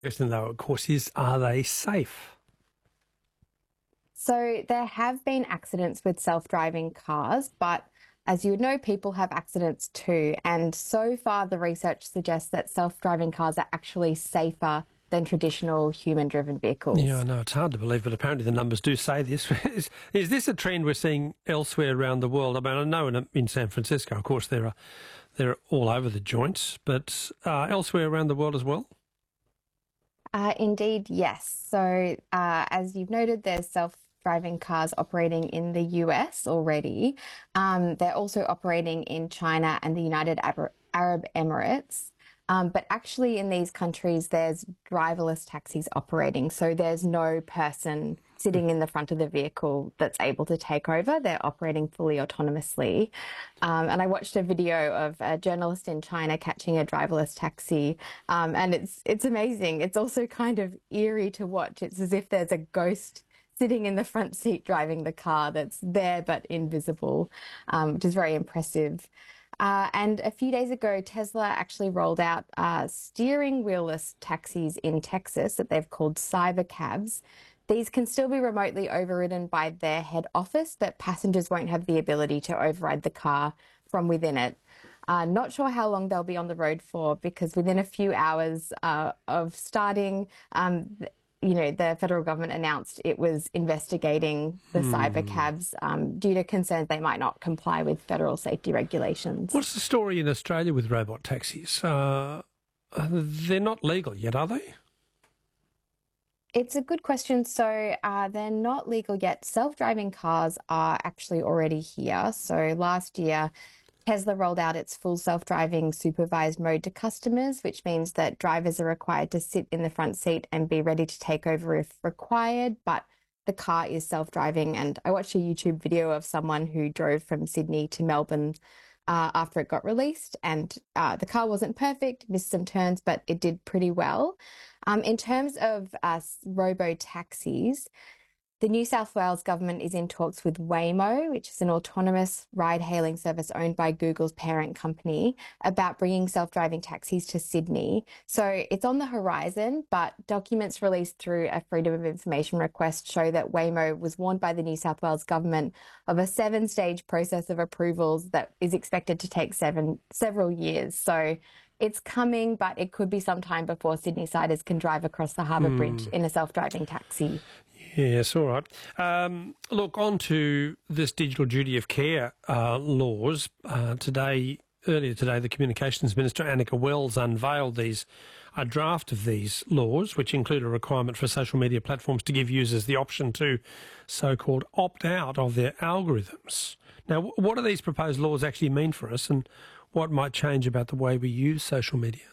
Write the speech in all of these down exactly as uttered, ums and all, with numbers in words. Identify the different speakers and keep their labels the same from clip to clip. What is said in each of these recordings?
Speaker 1: Question though, of course, is are they safe?
Speaker 2: So there have been accidents with self-driving cars, but as you would know, people have accidents too. And so far, the research suggests that self-driving cars are actually safer than traditional human-driven
Speaker 1: Yeah, I
Speaker 2: vehicles.
Speaker 1: know it's hard to believe, but apparently the numbers do say this. is, is this a trend we're seeing elsewhere around the world? I mean, I know in, in San Francisco, of course, there are they're all over the joints, but uh, elsewhere around the world as well.
Speaker 2: Uh, indeed, yes. So uh, as you've noted, there's self-driving cars operating in the U S already. Um, they're also operating in China and the United Arab Arab Emirates. Um, but actually, in these countries, there's driverless taxis operating. So there's no person sitting in the front of the vehicle that's able to take over. They're operating fully autonomously. Um, and I watched a video of a journalist in China catching a driverless taxi, um, and it's it's amazing. It's also kind of eerie to watch. It's as if there's a ghost sitting in the front seat driving the car that's there but invisible, um, which is very impressive. Uh, and a few days ago, Tesla actually rolled out uh, steering wheelless taxis in Texas that they've called Cybercabs. These can still be remotely overridden by their head office, but passengers won't have the ability to override the car from within it. Uh, not sure how long they'll be on the road for, because within a few hours uh, of starting, um, you know, the federal government announced it was investigating the cyber
Speaker 1: Hmm.
Speaker 2: cabs um, due to concerns they might not comply with federal safety regulations.
Speaker 1: What's the story in Australia with robot taxis? Uh, they're not legal yet, are they?
Speaker 2: It's a good question. So uh, they're not legal yet. Self-driving cars are actually already here. So last year, Tesla rolled out its full self-driving supervised mode to customers, which means that drivers are required to sit in the front seat and be ready to take over if required, but the car is self-driving. And I watched a YouTube video of someone who drove from Sydney to Melbourne uh, after it got released, and uh, the car wasn't perfect, missed some turns, but it did pretty well. Um, in terms of uh, robo taxis, the New South Wales government is in talks with Waymo, which is an autonomous ride-hailing service owned by Google's parent company, about bringing self-driving taxis to Sydney. So it's on the horizon, but documents released through a Freedom of Information request show that Waymo was warned by the New South Wales government of a seven-stage process of approvals that is expected to take seven several years. So it's coming, but it could be some time before Sydney-siders can drive across the Harbour Bridge
Speaker 1: Hmm.
Speaker 2: in a self-driving taxi.
Speaker 1: Yes, all right. Um, look, on to this digital duty of care uh, laws. Uh, today, earlier today, the Communications Minister, Annika Wells, unveiled these a draft of these laws, which include a requirement for social media platforms to give users the option to so-called opt out of their algorithms. Now, what do these proposed laws actually mean for us, and what might change about the way we use social media?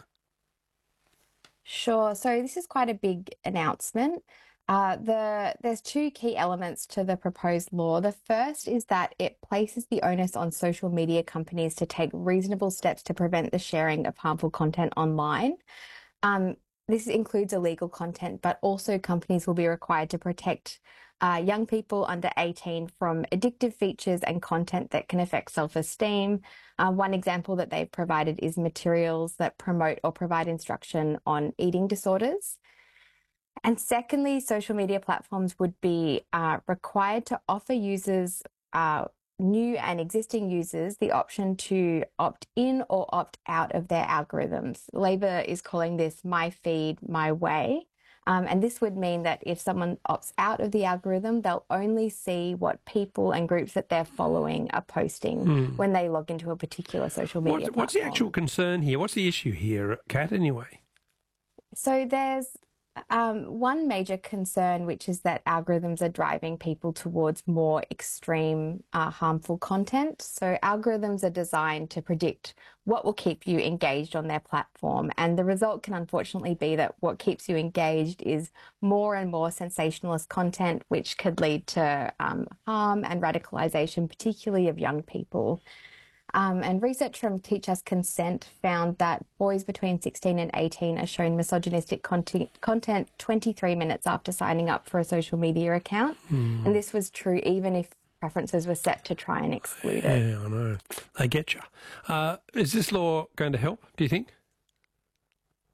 Speaker 2: Sure. So this is quite a big announcement. Uh, the there's two key elements to the proposed law. The first is that it places the onus on social media companies to take reasonable steps to prevent the sharing of harmful content online. Um, this includes illegal content, but also companies will be required to protect uh, young people under eighteen from addictive features and content that can affect self-esteem. Uh, one example that they've provided is materials that promote or provide instruction on eating disorders. And secondly, social media platforms would be uh, required to offer users, uh, new and existing users, the option to opt in or opt out of their algorithms. Labor is calling this my feed, my way. Um, and this would mean that if someone opts out of the algorithm, they'll only see what people and groups that they're following are posting
Speaker 1: Hmm.
Speaker 2: when they log into a particular social media
Speaker 1: What, what's the
Speaker 2: platform.
Speaker 1: actual concern here? What's the issue here, Kat, anyway?
Speaker 2: So there's um, one major concern, which is that algorithms are driving people towards more extreme, uh, harmful content. So algorithms are designed to predict what will keep you engaged on their platform. And the result can unfortunately be that what keeps you engaged is more and more sensationalist content, which could lead to um, harm and radicalization, particularly of young people. Um, and research from Teach Us Consent found that boys between sixteen and eighteen are shown misogynistic content, content twenty-three minutes after signing up for a social media account.
Speaker 1: Hmm.
Speaker 2: And this was true even if preferences were set to try and exclude it.
Speaker 1: Yeah, I know. I get you. Uh, is this law going to help, do you think?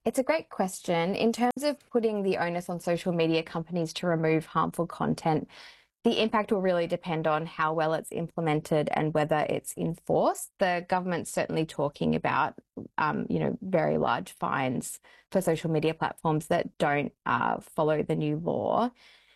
Speaker 2: It's a great question. In terms of putting the onus on social media companies to remove harmful content, the impact will really depend on how well it's implemented and whether it's enforced. The government's certainly talking about, um, you know, very large fines for social media platforms that don't uh, follow the new law.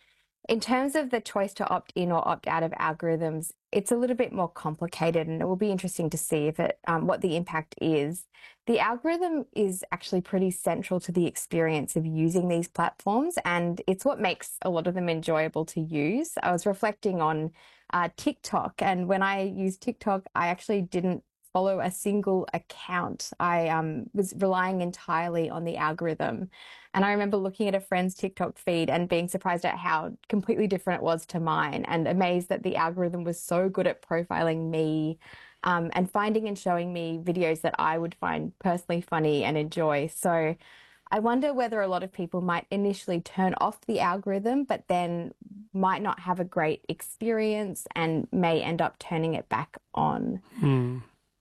Speaker 2: In terms of the choice to opt in or opt out of algorithms, it's a little bit more complicated, and it will be interesting to see if it um, what the impact is. The algorithm is actually pretty central to the experience of using these platforms, and it's what makes a lot of them enjoyable to use. I was reflecting on uh, TikTok, and when I used TikTok, I actually didn't follow a single account. I um, was relying entirely on the algorithm. And I remember looking at a friend's TikTok feed and being surprised at how completely different it was to mine, and amazed that the algorithm was so good at profiling me um, and finding and showing me videos that I would find personally funny and enjoy. So I wonder whether a lot of people might initially turn off the algorithm, but then might not have a great experience and may end up turning it back on.
Speaker 1: Hmm.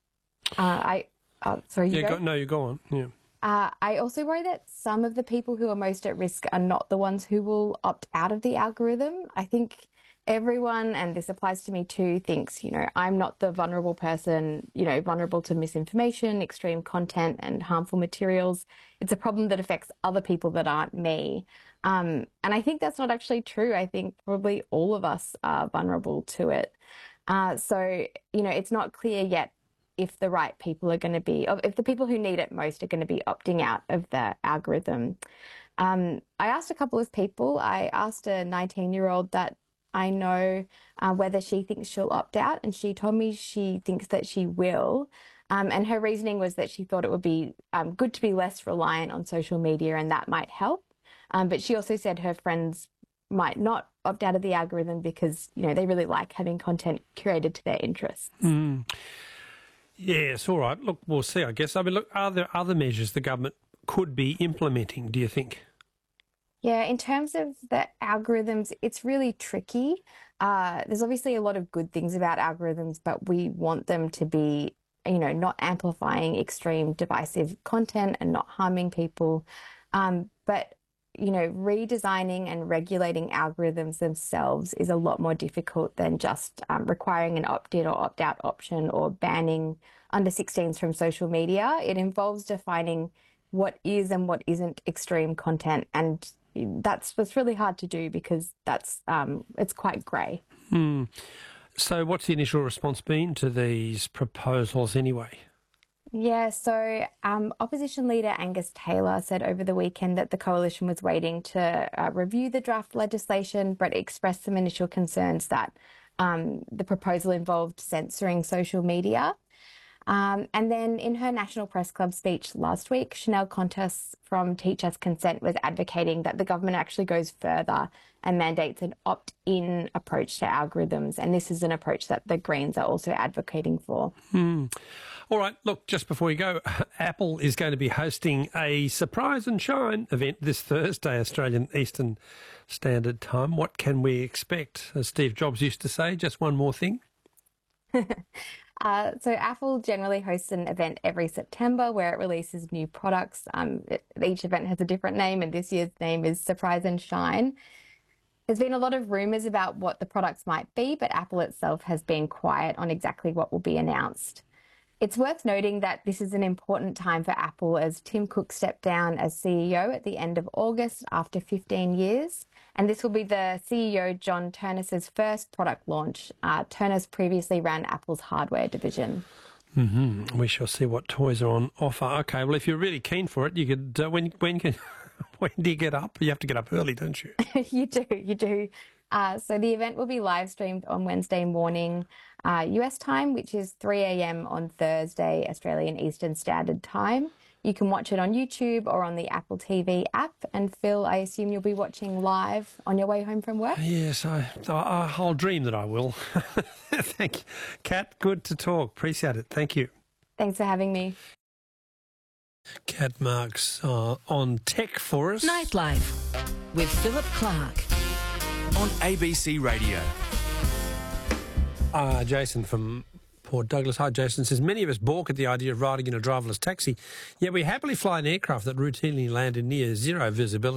Speaker 2: Uh, I, oh, sorry, you
Speaker 1: yeah,
Speaker 2: go?
Speaker 1: go, no, you go on. Yeah.
Speaker 2: Uh, I also worry that some of the people who are most at risk are not the ones who will opt out of the algorithm. I think everyone, and this applies to me too, thinks, you know, I'm not the vulnerable person, you know, vulnerable to misinformation, extreme content and harmful materials. It's a problem that affects other people that aren't me. Um, and I think that's not actually true. I think probably all of us are vulnerable to it. Uh, so, you know, it's not clear yet if the right people are going to be, if the people who need it most are going to be opting out of the algorithm. Um, I asked a couple of people. I asked a nineteen-year-old that I know uh, whether she thinks she'll opt out, and she told me she thinks that she will. Um, and her reasoning was that she thought it would be um, good to be less reliant on social media, and that might help. Um, but she also said her friends might not opt out of the algorithm because, you know, they really like having content curated to their interests.
Speaker 1: Mm. Yes, all right. Look, we'll see, I guess. I mean, look, are there other measures the government could be implementing, do you think?
Speaker 2: Yeah, in terms of the algorithms, it's really tricky. Uh, there's obviously a lot of good things about algorithms, but we want them to be, you know, not amplifying extreme divisive content and not harming people. Um, but, you know, redesigning and regulating algorithms themselves is a lot more difficult than just um, requiring an opt-in or opt-out option or banning under sixteens from social media. It involves defining what is and what isn't extreme content, and that's what's really hard to do because that's um, it's quite grey.
Speaker 1: Hmm. So what's the initial response been to these proposals anyway?
Speaker 2: Yeah, so um, opposition leader Angus Taylor said over the weekend that the coalition was waiting to uh, review the draft legislation, but expressed some initial concerns that um, the proposal involved censoring social media. Um, and then in her National Press Club speech last week, Chanel Contas from Teachers Consent was advocating that the government actually goes further and mandates an opt-in approach to algorithms. And this is an approach that the Greens are also advocating for.
Speaker 1: Hmm. All right, look, just before you go, Apple is going to be hosting a Surprise and Shine event this Thursday, Australian Eastern Standard Time. What can we expect? As Steve Jobs used to say, just one more thing.
Speaker 2: Uh, so Apple generally hosts an event every September where it releases new products. Um, it, each event has a different name, and this year's name is Surprise and Shine. There's been a lot of rumours about what the products might be, but Apple itself has been quiet on exactly what will be announced. It's worth noting that this is an important time for Apple as Tim Cook stepped down as C E O at the end of August after fifteen years. And this will be the C E O, John Ternus's first product launch. Uh, Ternus previously ran Apple's hardware division.
Speaker 1: Mm-hmm. We shall see what toys are on offer. Okay, well, if you're really keen for it, you could, uh, when, when, can, when do you get up? You have to get up early, don't you?
Speaker 2: You do, you do. Uh, so the event will be live streamed on Wednesday morning uh, U S time, which is three a m on Thursday, Australian Eastern Standard Time. You can watch it on YouTube or on the Apple T V app. And Phil, I assume you'll be watching live on your way home from work?
Speaker 1: Yes, I, I, I'll dream that I will. Thank you. Kat, good to talk. Appreciate it. Thank you.
Speaker 2: Thanks for having me.
Speaker 1: Kat Marks uh, on tech for us.
Speaker 3: Nightlife with Philip Clark
Speaker 4: on A B C Radio.
Speaker 1: Uh, Jason from Port Douglas. Hi, Jason says, many of us balk at the idea of riding in a driverless taxi, yet we happily fly an aircraft that routinely land in near zero visibility.